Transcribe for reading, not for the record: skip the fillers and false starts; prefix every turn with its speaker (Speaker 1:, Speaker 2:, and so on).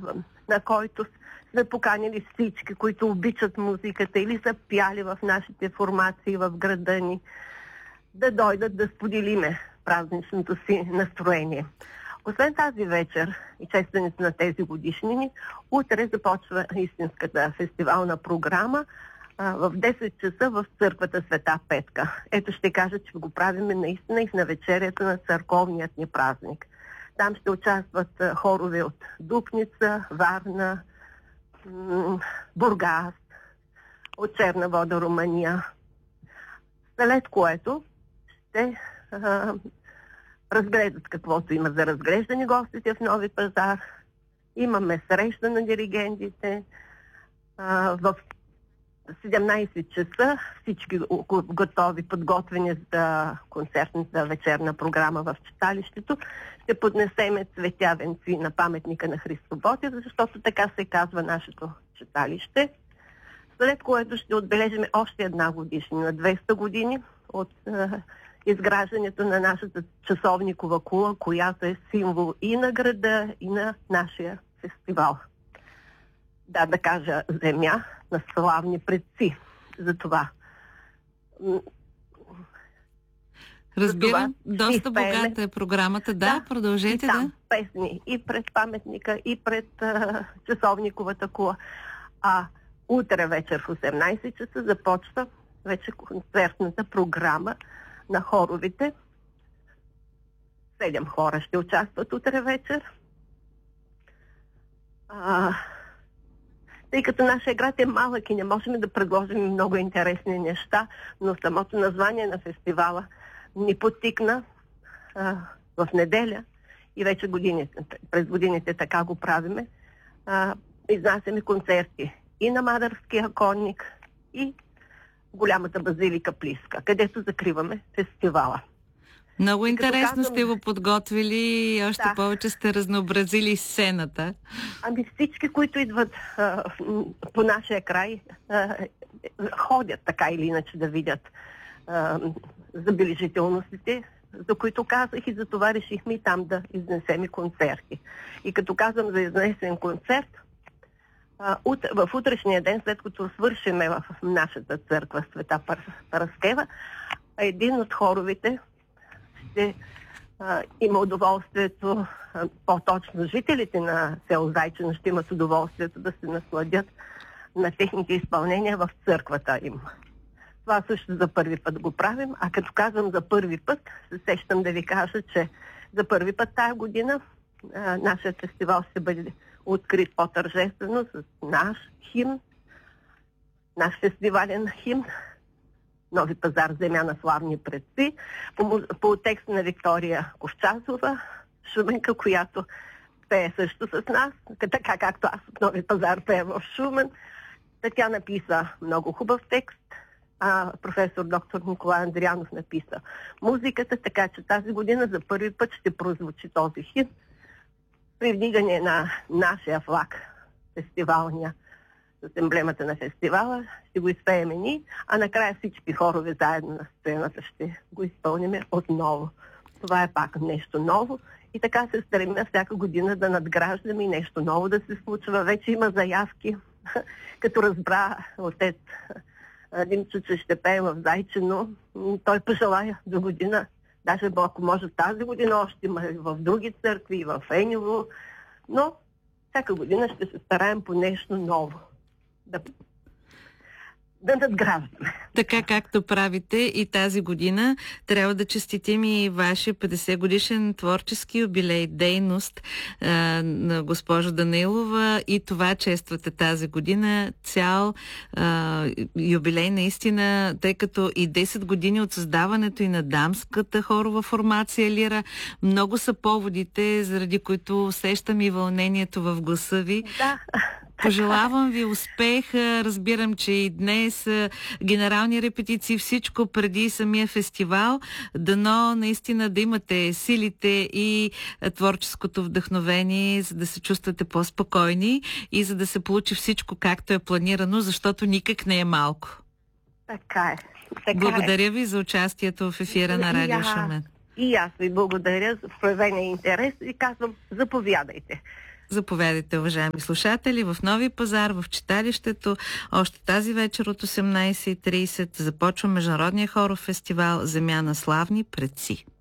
Speaker 1: на който сме поканили всички, които обичат музиката или са пяли в нашите формации в града ни, да дойдат да споделиме празничното си настроение. Освен тази вечер и честването на тези годишнини, утре започва истинската фестивална програма в 10 часа в църквата Света Петка. Ето ще кажа, че го правим наистина и в навечерието на църковният ни празник. Там ще участват хорове от Дупница, Варна, Бургас, от Черна вода, Румъния. След което ще разгледат каквото има за разглеждане гостите в Нови пазар. Имаме среща на диригентите. В 17 часа всички готови, подготвени за концертната вечерна програма в читалището. Ще поднесеме цветя венци на паметника на Христо Ботев, защото така се казва нашето читалище. След което ще отбележим още една годишнина, 200 години от изграждането на нашата часовникова кула, която е символ и на града, и на нашия фестивал. Да кажа земя на славни предци. За това.
Speaker 2: Разбирам, доста богата е програмата. Да, продължете.
Speaker 1: И там песни и пред паметника, и пред часовниковата кула. А утре вечер в 18 часа започва вече концертната програма на хоровите. 7 хора ще участват утре вечер. Тъй като нашия град е малък и не можем да предложим много интересни неща, но самото название на фестивала ни потикна в неделя и вече през годините така го правиме. Изнасяме концерти и на Мадарския конник, и голямата базилика Плиска, където закриваме фестивала.
Speaker 2: Много интересно сте го подготвили и още повече сте разнообразили сцената.
Speaker 1: Ами всички, които идват по нашия край, ходят така или иначе да видят забележителностите, за които казах, и за това решихме и там да изнесем и концерти. И като казвам за изнесен концерт, в утрешния ден, след като свършиме в нашата църква Света Параскева, един от хоровите ще има удоволствието, по-точно жителите на село Зайчина ще имат удоволствието да се насладят на техните изпълнения в църквата им. Това също за първи път го правим, а като казвам за първи път, се сещам да ви кажа, че за първи път тая година нашия фестивал ще бъде открит по-тържествено с наш химн, наш фестивален химн Нови пазар, земя на славни предци, по текст на Виктория Ковчазова, Шуменка, която пее също с нас, така както аз от Нови пазар пея в Шумен. Тя написа много хубав текст, професор доктор Николай Андрианов написа музиката, така че тази година за първи път ще прозвучи този хит при вдигане на нашия флаг, фестивалния, с емблемата на фестивала, ще го изпееме ние, а накрая всички хорове заедно на сцената ще го изпълниме отново. Това е пак нещо ново и така се стремя всяка година да надграждаме и нещо ново да се случва. Вече има заявки, като разбра отец Димчо, че ще пее в Зайчино, той пожелая до година, даже ако може тази година още има и в други църкви, и в Енево, но всяка година ще се стараем по нещо ново. Да надграждаме.
Speaker 2: Така както правите и тази година, трябва да честитим и вашия 50 годишен творчески юбилей, дейност на госпожа Данаилова, и това чествате тази година. Цял юбилей наистина, тъй като и 10 години от създаването и на дамската хорова формация Лира. Много са поводите, заради които усещам и вълнението в гласа ви.
Speaker 1: Да.
Speaker 2: Пожелавам ви успех. Разбирам, че и днес генерални репетиции, всичко преди самия фестивал. Дано наистина да имате силите и творческото вдъхновение, за да се чувствате по-спокойни и за да се получи всичко както е планирано, защото никак не е малко.
Speaker 1: Така е.
Speaker 2: Благодаря ви за участието в ефира на Радио Шумен.
Speaker 1: И аз ви благодаря за проявения интерес и казвам, заповядайте.
Speaker 2: Заповядайте, уважаеми слушатели, в Нови пазар, в читалището. Още тази вечер от 18:30 започва Международния хоров фестивал "Земя на славни предци".